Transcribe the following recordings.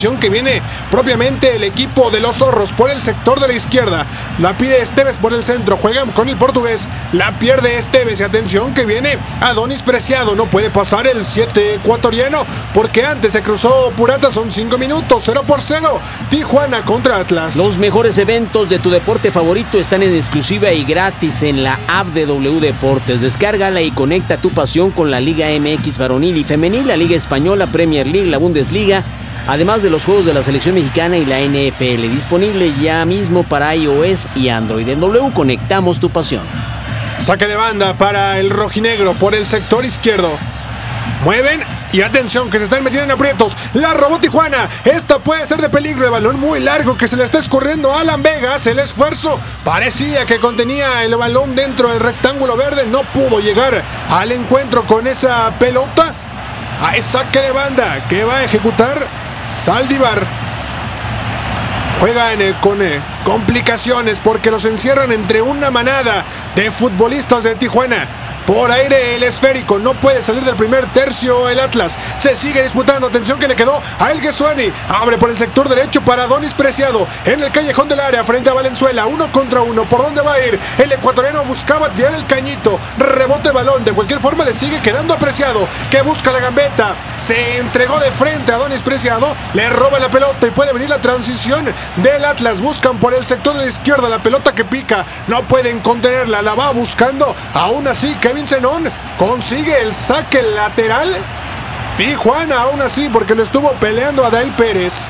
Que viene propiamente el equipo de los zorros por el sector de la izquierda. La pide Esteves por el centro. Juegan con el portugués. La pierde Esteves. Y atención que viene Adonis Preciado. No puede pasar el 7 ecuatoriano porque antes se cruzó Purata. Son 5 minutos. 0-0. Tijuana contra Atlas. Los mejores eventos de tu deporte favorito están en exclusiva y gratis en la app de W Deportes. Descárgala y conecta tu pasión con la Liga MX varonil y femenil, la Liga Española, Premier League, la Bundesliga, además de los juegos de la selección mexicana y la NFL, disponible ya mismo para iOS y Android. En W conectamos tu pasión. Saque de banda para el rojinegro por el sector izquierdo. Mueven y atención que se están metiendo en aprietos. La robó Tijuana. Esta puede ser de peligro. El balón muy largo que se le está escurriendo a Alan Vegas. El esfuerzo parecía que contenía el balón dentro del rectángulo verde. No pudo llegar al encuentro con esa pelota. Hay saque de banda que va a ejecutar Saldívar. Juegan con complicaciones porque los encierran entre una manada de futbolistas de Tijuana. Por aire el esférico, no puede salir del primer tercio el Atlas. Se sigue disputando, atención que le quedó a El Guesuani. Abre por el sector derecho para Adonis Preciado. En el callejón del área frente a Valenzuela. 1 contra 1, ¿por dónde va a ir? El ecuatoriano buscaba tirar el cañito. Rebote balón, de cualquier forma le sigue quedando a Preciado, que busca la gambeta. Se entregó de frente a Adonis Preciado. Le roba la pelota y puede venir la transición del Atlas. Buscan por el sector de la izquierda la pelota que pica. No pueden contenerla, la va buscando. Aún así Kevin Zenón consigue el saque lateral. Tijuana aún así porque lo estuvo peleando a Dail Pérez.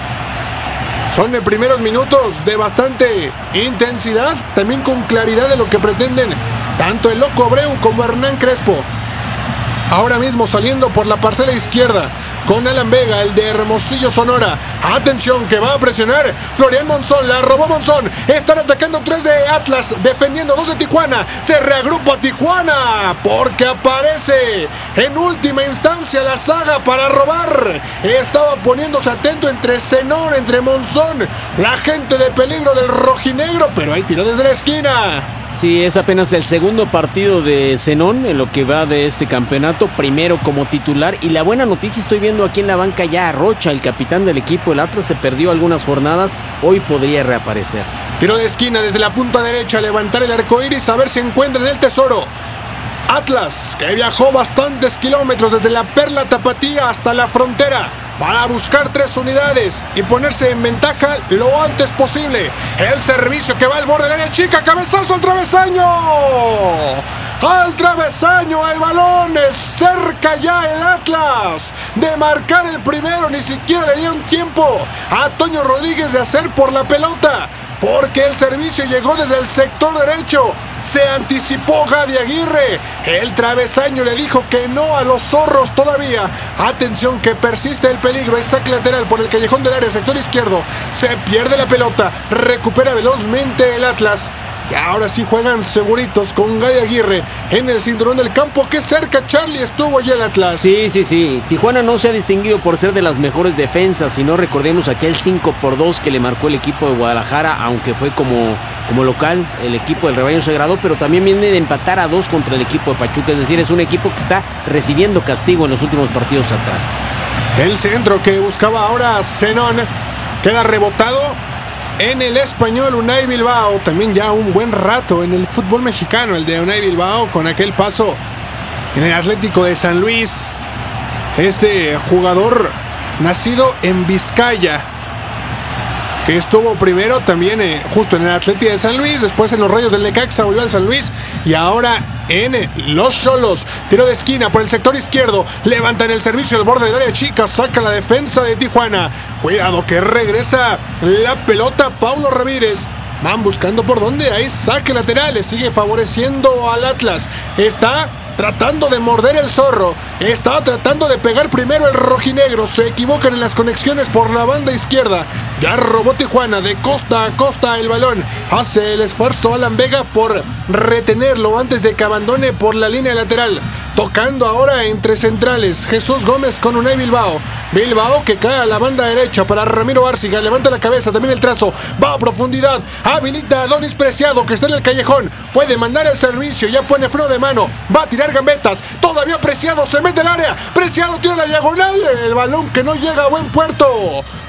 Son primeros minutos de bastante intensidad, también con claridad de lo que pretenden tanto el Loco Abreu como Hernán Crespo. Ahora mismo saliendo por la parcela izquierda con Alan Vega, el de Hermosillo, Sonora. Atención que va a presionar Florian Monzón, la robó Monzón. Están atacando 3 de Atlas, defendiendo 2 de Tijuana. Se reagrupa Tijuana porque aparece en última instancia la saga para robar. Estaba poniéndose atento entre Zenón, entre Monzón, la gente de peligro del rojinegro, pero hay tiro desde la esquina. Sí, es apenas el segundo partido de Zenón en lo que va de este campeonato, primero como titular, y la buena noticia, estoy viendo aquí en la banca ya a Rocha, el capitán del equipo. El Atlas se perdió algunas jornadas, hoy podría reaparecer. Tiro de esquina desde la punta derecha, levantar el arco iris, a ver si encuentran el tesoro. Atlas, que viajó bastantes kilómetros desde la Perla Tapatía hasta la frontera para buscar 3 unidades y ponerse en ventaja lo antes posible. El servicio que va al borde del área chica, cabezazo al travesaño. Al travesaño, el balón es cerca ya el Atlas de marcar el primero. Ni siquiera le dio un tiempo a Toño Rodríguez de hacer por la pelota, porque el servicio llegó desde el sector derecho. Se anticipó Gadi Aguirre. El travesaño le dijo que no a los zorros todavía. Atención que persiste el peligro. Es saque lateral por el callejón del área, sector izquierdo. Se pierde la pelota. Recupera velozmente el Atlas. Y ahora sí juegan seguritos con Gadi Aguirre en el cinturón del campo. Que cerca, Charlie, estuvo ya el Atlas. Sí. Tijuana no se ha distinguido por ser de las mejores defensas. Si no, recordemos aquel 5-2 que le marcó el equipo de Guadalajara, aunque fue como local el equipo del Rebaño Sagrado, pero también viene de empatar a 2 contra el equipo de Pachuca. Es decir, es un equipo que está recibiendo castigo en los últimos partidos atrás. El centro que buscaba ahora Zenón queda rebotado en el Español Unai Bilbao. También ya un buen rato en el fútbol mexicano el de Unai Bilbao, con aquel paso en el Atlético de San Luis. Este jugador nacido en Vizcaya, que estuvo primero también justo en el Atlético de San Luis, después en los Rayos del Necaxa, volvió al San Luis y ahora en los Xolos. Tiro de esquina por el sector izquierdo, levantan el servicio al borde del área chica, saca la defensa de Tijuana. Cuidado que regresa la pelota Paulo Ramírez. Van buscando por dónde, hay saque lateral, le sigue favoreciendo al Atlas. Está tratando de morder el zorro, está tratando de pegar primero el rojinegro. Se equivocan en las conexiones por la banda izquierda. Ya robó Tijuana de costa a costa el balón. Hace el esfuerzo Alan Vega por retenerlo antes de que abandone por la línea lateral. Tocando ahora entre centrales, Jesús Gómez con Unai Bilbao. Bilbao que cae a la banda derecha para Ramiro Bárciga. Levanta la cabeza, también el trazo. Va a profundidad. Habilita a Adonis Preciado que está en el callejón. Puede mandar el servicio. Ya pone freno de mano. Va a tirar gambetas. Todavía Preciado se mete al área. Preciado tira la diagonal. El balón que no llega a buen puerto.